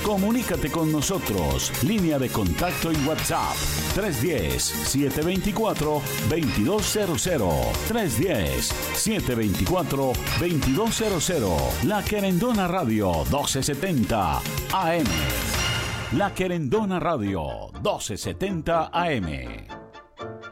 Comunícate con nosotros. Línea de contacto y WhatsApp 310-724-2200. 310-724-2200. La Querendona Radio 1270 AM. La Querendona Radio 1270 AM.